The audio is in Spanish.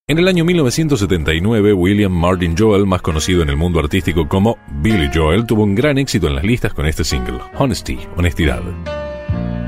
En el año 1979, William Martin Joel, más conocido en el mundo artístico como Billy Joel, tuvo un gran éxito en las listas con este single, Honesty, honestidad.